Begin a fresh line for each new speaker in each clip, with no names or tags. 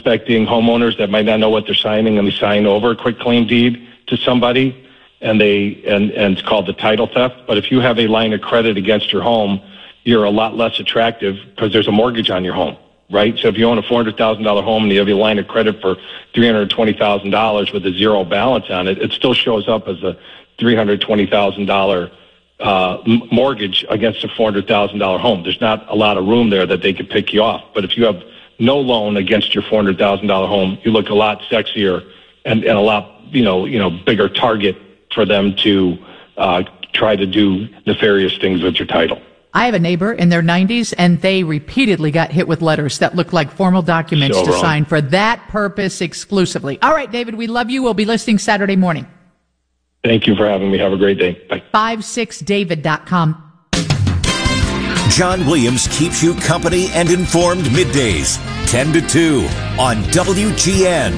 unsuspecting homeowners that might not know what they're signing, and they sign over a quitclaim deed to somebody, and it's called the title theft. But if you have a line of credit against your home, you're a lot less attractive because there's a mortgage on your home, right? So if you own a $400,000 home and you have a line of credit for $320,000 with a zero balance on it, it still shows up as a $320,000 mortgage against a $400,000 home. There's not a lot of room there that they could pick you off. But if you have no loan against your $400,000 home, you look a lot sexier and a lot, bigger target for them to try to do nefarious things with your title.
I have a neighbor in their 90s, and they repeatedly got hit with letters that looked like formal documents to sign for that purpose exclusively. All right, David, we love you. We'll be listening Saturday morning.
Thank you for having me. Have a great day. Bye.
56david.com.
John Williams keeps you company and informed middays, 10 to 2 on WGN.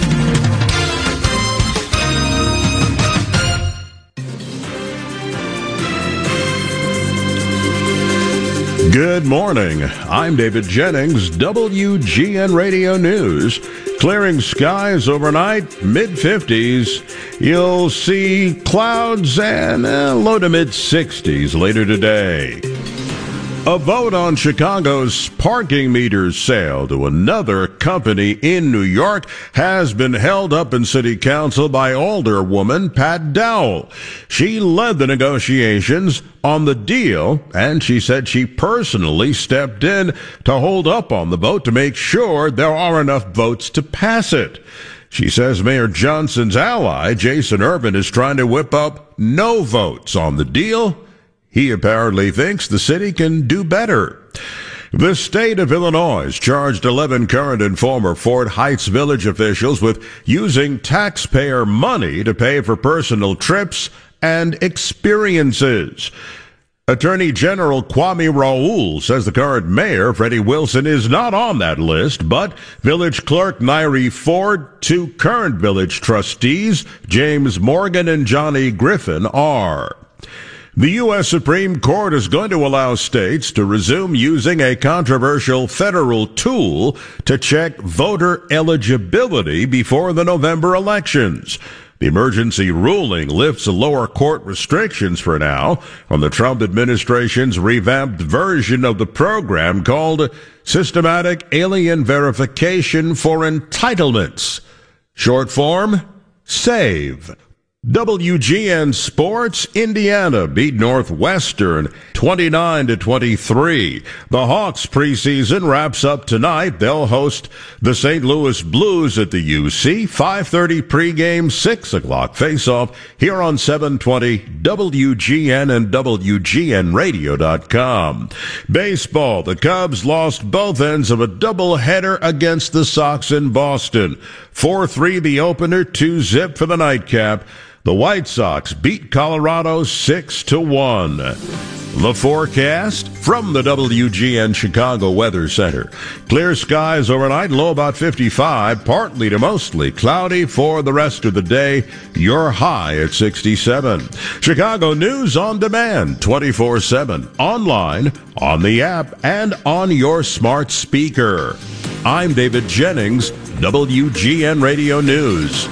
Good morning. I'm David Jennings, WGN Radio News. Clearing skies overnight, mid-50s. You'll see clouds and low to mid-60s later today. A vote on Chicago's parking meters sale to another company in New York has been held up in City Council by Alderwoman Pat Dowell. She led the negotiations on the deal, and she said she personally stepped in to hold up on the vote to make sure there are enough votes to pass it. She says Mayor Johnson's ally, Jason Urban, is trying to whip up no votes on the deal. He apparently thinks the city can do better. The state of Illinois charged 11 current and former Fort Heights Village officials with using taxpayer money to pay for personal trips and experiences. Attorney General Kwame Raoul says the current mayor, Freddie Wilson, is not on that list, but Village Clerk Nairi Ford, 2 current village trustees, James Morgan and Johnny Griffin, are. The U.S. Supreme Court is going to allow states to resume using a controversial federal tool to check voter eligibility before the November elections. The emergency ruling lifts lower court restrictions for now on the Trump administration's revamped version of the program called Systematic Alien Verification for Entitlements. Short form, SAVE. WGN Sports, Indiana beat Northwestern 29-23. The Hawks preseason wraps up tonight. They'll host the St. Louis Blues at the UC. 5:30 pregame, 6 o'clock face-off here on 720 WGN and WGNradio.com. Baseball, the Cubs lost both ends of a doubleheader against the Sox in Boston. 4-3 the opener, 2-0 for the nightcap. The White Sox beat Colorado 6-1. The forecast from the WGN Chicago Weather Center. Clear skies overnight, low about 55, partly to mostly cloudy for the rest of the day. Your high at 67. Chicago News on demand, 24/7, online, on the app, and on your smart speaker. I'm David Jennings, WGN Radio News.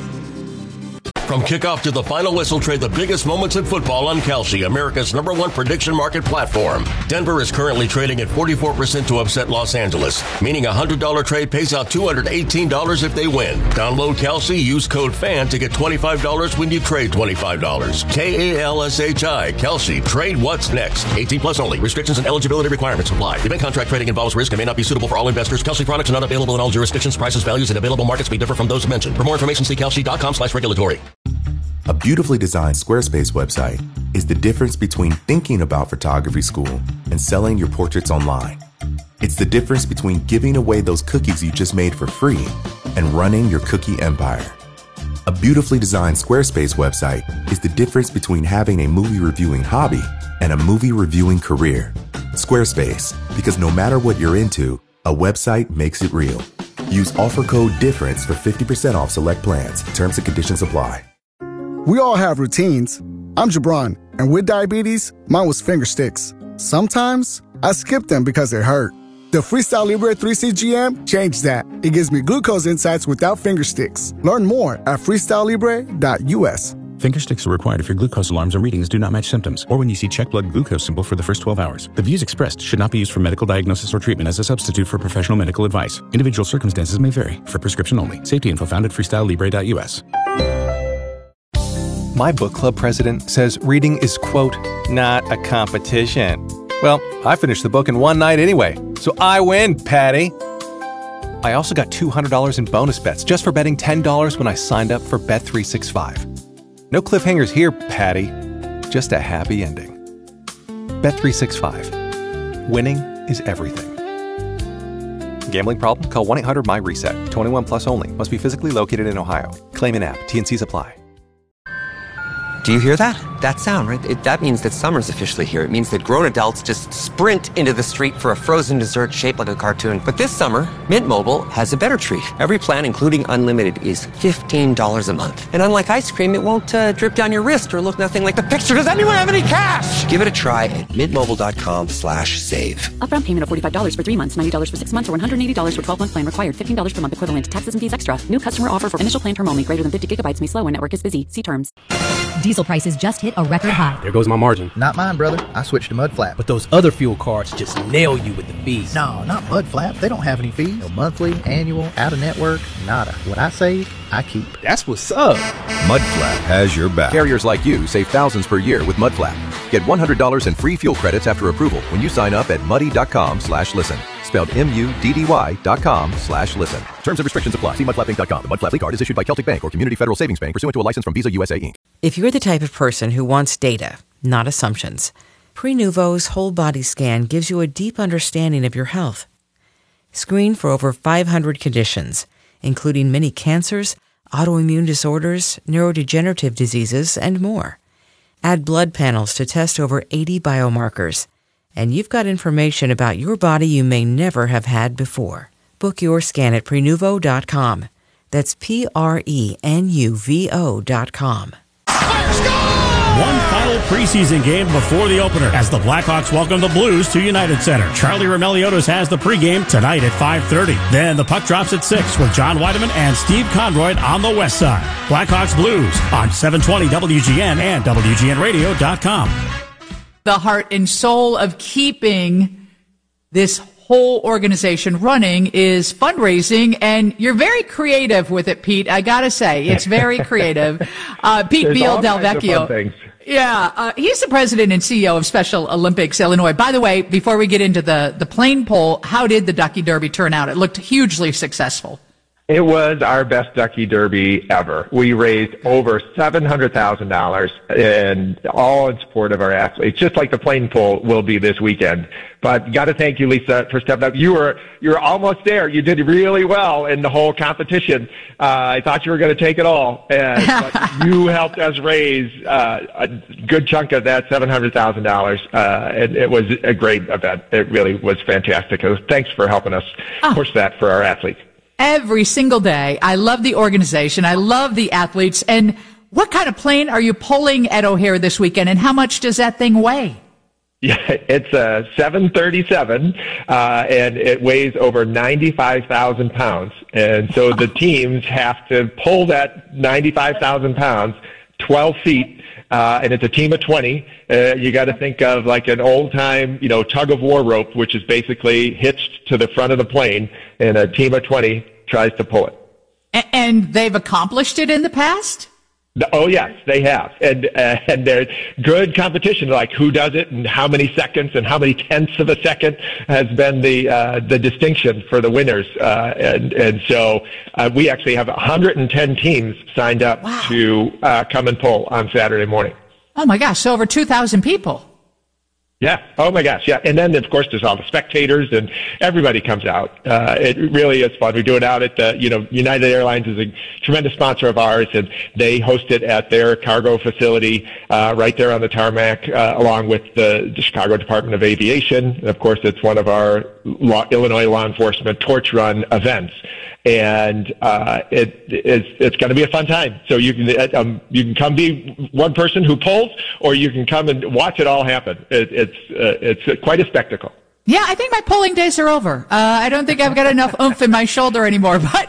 From kickoff to the final whistle, trade the biggest moments in football on Kalshi, America's #1 prediction market platform. Denver is currently trading at 44% to upset Los Angeles, meaning a $100 trade pays out $218 if they win. Download Kalshi, use code FAN to get $25 when you trade $25. KALSHI, Kalshi, trade what's next. 18 plus only. Restrictions and eligibility requirements apply. Event contract trading involves risk and may not be suitable for all investors. Kalshi products are not available in all jurisdictions. Prices, values, and available markets may differ from those mentioned. For more information, see kalshi.com/regulatory.
A beautifully designed Squarespace website is the difference between thinking about photography school and selling your portraits online. It's the difference between giving away those cookies you just made for free and running your cookie empire. A beautifully designed Squarespace website is the difference between having a movie reviewing hobby and a movie reviewing career. Squarespace, because no matter what you're into, a website makes it real. Use offer code DIFFERENCE for 50% off select plans. Terms and conditions apply.
We all have routines. I'm Jabron, and with diabetes, mine was finger sticks. Sometimes I skip them because they hurt. The Freestyle Libre 3C GM changed that. It gives me glucose insights without finger sticks. Learn more at freestylelibre.us.
Finger sticks are required if your glucose alarms and readings do not match symptoms, or when you see check blood glucose symbol for the first 12 hours. The views expressed should not be used for medical diagnosis or treatment as a substitute for professional medical advice. Individual circumstances may vary. For prescription only. Safety info found at freestylelibre.us.
My book club president says reading is, quote, not a competition. Well, I finished the book in one night anyway, so I win, Patty. I also got $200 in bonus bets just for betting $10 when I signed up for Bet365. No cliffhangers here, Patty. Just a happy ending. Bet365. Winning is everything. Gambling problem? Call 1-800-MY-RESET. 21 plus only. Must be physically located in Ohio. Claim in app. T&Cs apply.
Do you hear that? That sound, right? That means that summer's officially here. It means that grown adults just sprint into the street for a frozen dessert shaped like a cartoon. But this summer, Mint Mobile has a better treat. Every plan, including unlimited, is $15 a month. And unlike ice cream, it won't drip down your wrist or look nothing like the picture. Does anyone have any cash? Give it a try at mintmobile.com/save.
Upfront payment of $45 for 3 months, $90 for 6 months, or $180 for 12-month plan required. $15 per month equivalent. Taxes and fees extra. New customer offer for initial plan term only. Greater than 50 gigabytes may slow when network is busy. See terms.
Diesel prices just hit a record high.
There goes my margin.
Not mine, brother. I switched to Mudflap.
But those other fuel cards just nail you with the fees.
No, not Mudflap. They don't have any fees. No monthly, annual, out-of-network, nada. What I save, I keep.
That's what's up.
Mudflap has your back.
Carriers like you save thousands per year with Mudflap. Get $100 in free fuel credits after approval when you sign up at muddy.com/listen. Spelled MUDDY.com/listen. Terms and restrictions apply. See mudflapping.com. The Mudflap card is issued by Celtic Bank or Community Federal Savings Bank pursuant to a license from Visa USA Inc.
If you're the type of person who wants data, not assumptions, Prenuvo's whole body scan gives you a deep understanding of your health. Screen for over 500 conditions, including many cancers, autoimmune disorders, neurodegenerative diseases, and more. Add blood panels to test over 80 biomarkers. And you've got information about your body you may never have had before. Book your scan at Prenuvo.com. That's Prenuvo.com.
One final preseason game before the opener as the Blackhawks welcome the Blues to United Center. Charlie Roumeliotis has the pregame tonight at 5:30. Then the puck drops at 6 with John Weideman and Steve Conroy on the west side. Blackhawks Blues on 720 WGN and WGNradio.com.
The heart and soul of keeping this whole organization running is fundraising, and you're very creative with it, Pete. I gotta say, it's very creative. Pete Beal Del Vecchio. Yeah, he's the president and CEO of Special Olympics Illinois. By the way, before we get into the plane poll, how did the Ducky Derby turn out? It looked hugely successful.
It was our best Ducky Derby ever. We raised over $700,000 and all in support of our athletes, just like the plane poll will be this weekend. But got to thank you, Lisa, for stepping up. You were almost there. You did really well in the whole competition. I thought you were going to take it all, but you helped us raise a good chunk of that $700,000, and it was a great event. It really was fantastic. Thanks for helping us push that for our athletes.
Every single day. I love the organization. I love the athletes. And what kind of plane are you pulling at O'Hare this weekend, and how much does that thing weigh?
Yeah, it's a 737, and it weighs over 95,000 pounds. And so the teams have to pull that 95,000 pounds 12 feet, and it's a team of 20. You got to think of like an old-time, tug of war rope, which is basically hitched to the front of the plane, and a team of 20 tries to pull it.
And they've accomplished it in the past?
Oh, yes, they have. And there's good competition, like who does it and how many seconds and how many tenths of a second has been the distinction for the winners. And so we actually have 110 teams signed up to come and pull on Saturday morning.
Oh, my gosh. So over 2,000 people.
Yeah. Oh, my gosh. Yeah. And then, of course, there's all the spectators, and everybody comes out. It really is fun. We do it out at the, United Airlines is a tremendous sponsor of ours, and they host it at their cargo facility right there on the tarmac, along with the Chicago Department of Aviation. And, of course, it's one of our Illinois law enforcement torch run events. And it's going to be a fun time. So you can come be one person who pulls, or you can come and watch it all happen. It's quite a spectacle.
Yeah, I think my pulling days are over. I don't think I've got enough oomph in my shoulder anymore. But